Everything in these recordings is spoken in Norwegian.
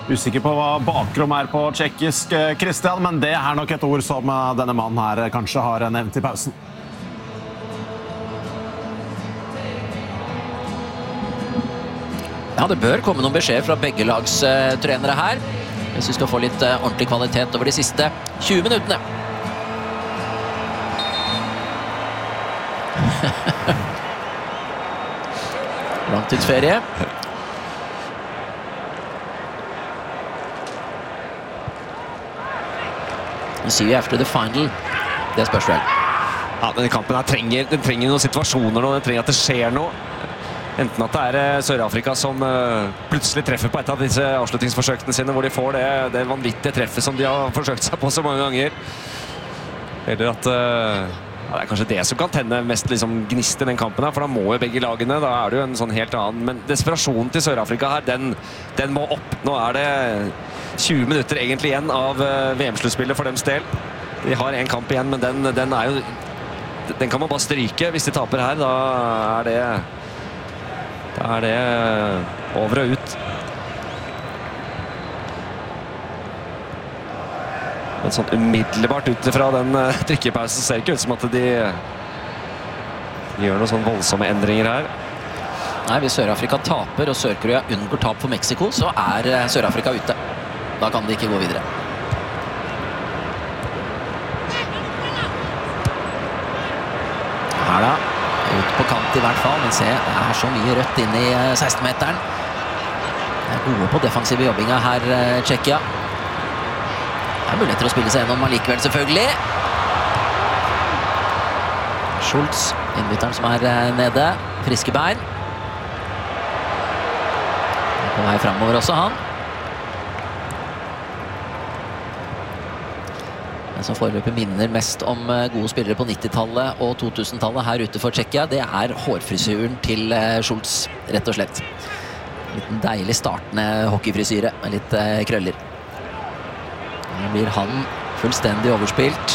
Usikker på hva bakrom på tjekkisk, Christian, men det nok et ord som denne mannen her kanskje har nevnt I pausen. Ja, det bør komme noen beskjed fra begge lags trenere her. Hvis vi skal få litt ordentlig kvalitet over de siste 20 minuttene. Langtidsferie. See you after the final. Det spørs vel. Ja, denne kampen her trenger noen situasjoner nå. Den trenger at det skjer noe. Enten at det Sør-Afrika som plutselig treffer på et av disse avslutningsforsøkene sine, hvor de får det vanvittige treffet som de har forsøkt seg på så mange ganger. Eller at det kanskje det som kan tenne mest liksom, gnist I den kampen her, for da må jo begge lagene, da det jo en sånn helt annen. Men desperasjonen til Sør-Afrika her, den må opp. Nå det 20 minutter egentlig igjen av VM-sluttspillet for dems del. De har en kamp igjen, men den kan man bare stryke. Hvis de taper her, da det over og ut. Men sånn umiddelbart utifra den trykkepausen ser ikke ut som at de gjør noen sånn voldsomme endringer her. Nei, hvis Sør-Afrika taper og Sør-Korea unngår tap for Mexico, så Sør-Afrika ute. Da kan de ikke gå videre. Her da, ut på kant I hvert fall, men se, det så mye rødt inn I 16-meteren. De gode på defensive jobbinga her, Tsjekkia. Det muligheter å spille seg gjennom allikevel, selvfølgelig. Schultz, innbytteren som nede. Friske bein. På vei fremover også, han. Den som foreløpig minner mest om gode spillere på 90-tallet og 2000-tallet her ute for Tsjekkia, det hårfrisyren til Schultz, rett og slett. En liten deilig startende hockeyfrisyre med litt krøller. Nå blir han fullstendig overspilt.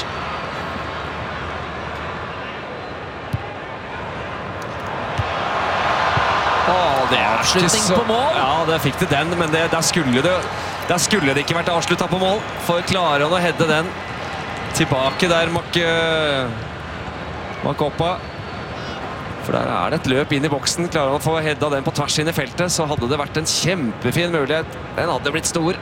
Det avslutning på mål. Ja, det fikk det den, men der skulle det ikke vært avsluttet på mål. For klarer han å hedde den tilbake der Makoppa. For der det et løp inn I boksen. Klarer han å få hedda den på tvers inn I feltet, så hadde det vært en kjempefin mulighet. Den hadde blitt stor.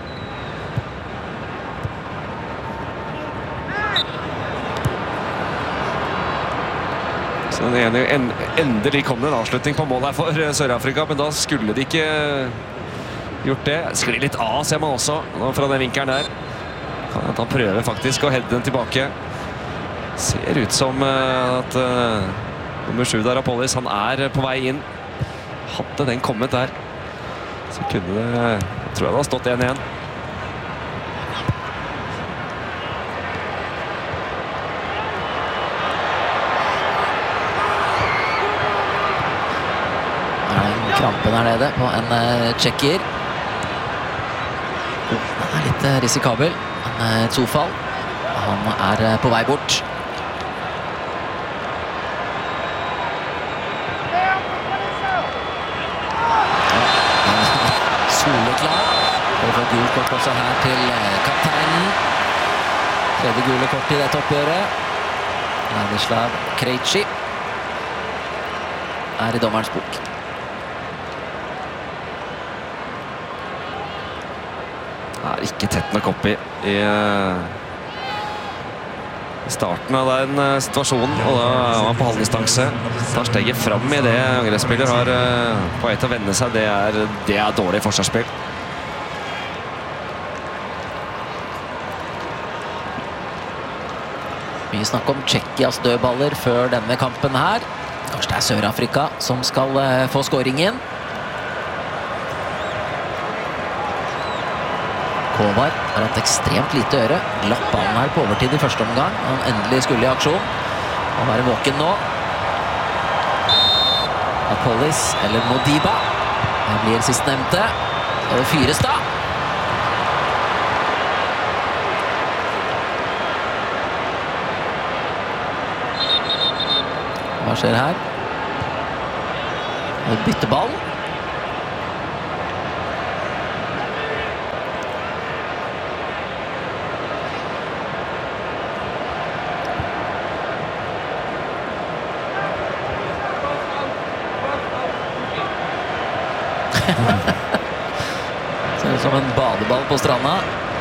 Så endelig kom det en avslutning på mål her for Sør-Afrika, men da skulle de ikke gjort det. Sklir litt av, ser man også, fra den vinkelen der. At han prøver faktisk å hedde den tilbake. Ser ut som at nummer 7 der, Apollis, han på vei inn. Hadde den kommet der, så kunne det, jeg tror det hadde stått 1-1. Krampen her nede på en tsjekker. Den litt risikabel. Et sofall. Han på vei bort. Soleklar. Og får gul kort også her til kapteinen. Tredje gule kort I dette oppgjøret. Ladislav Krejci I dommerens bok. Ikke tett nok opp I starten av den situasjonen, og da han på halvdistanse. Tar steget frem I det angrepsspiller har på vei til å vende seg. Det dårlig forsvarsspill. Mye snakk om Tsjekkias dødballer før denne kampen her. Kanskje det Sør-Afrika som skal få skåringen. Kovar har hatt ekstremt lite øre. Glapp ballen her på overtid I første omgang. Han endelig skulle I aksjon. Han være våken nå. Apollis eller Modiba. Det blir sistnevnte. Og Fyrestad. Hva skjer her? Et bytteball. Ser ut som en badeball på stranda.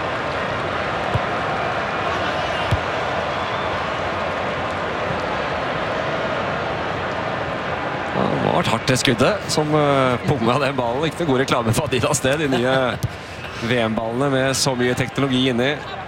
Det var hardt det skuddet som punga den ballen. Ikke noe god reklame for Adidas det, de nye VM-ballene med så mye teknologi inni.